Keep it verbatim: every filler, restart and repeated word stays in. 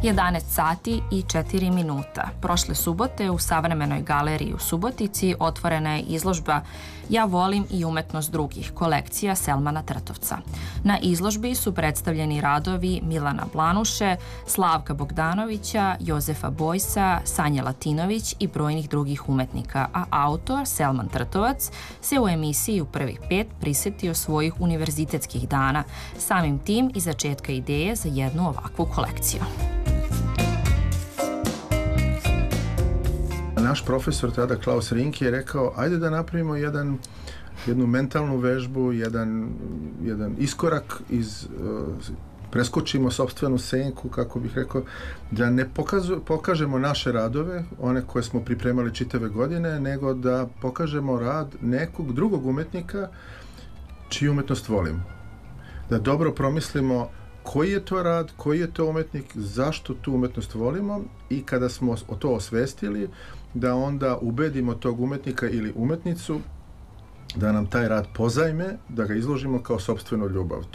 jedanaest sati i četiri minuta. Prošle subote u Savremenoj galeriji u Subotici otvorena je izložba Ja volim i umetnost drugih, kolekcija Selmana Trtovca. Na izložbi su predstavljeni radovi Milana Blanuše, Slavka Bogdanovića, Jozefa Bojsa, Sanje Latinović i brojnih drugih umetnika, a autor Selman Trtovac se u emisiji U prvih pet prisetio svojih univerzitetskih dana, samim tim i začetka ideje za jednu ovakvu kolekciju. Naš profesor tada, Klaus Rinke, je rekao, ajde da napravimo jedan, jednu mentalnu vežbu, jedan, jedan iskorak, iz, uh, preskočimo sopstvenu senku, kako bih rekao, da ne pokazu, pokažemo naše radove, one koje smo pripremali čitave godine, nego da pokažemo rad nekog drugog umetnika čiju umetnost volimo. Da dobro promislimo koji je to rad, koji je to umetnik, zašto tu umetnost volimo i kada smo to osvestili, da onda ubedimo tog umetnika ili umetnicu da nam taj rad pozajme, da ga izložimo kao sopstvenu ljubav.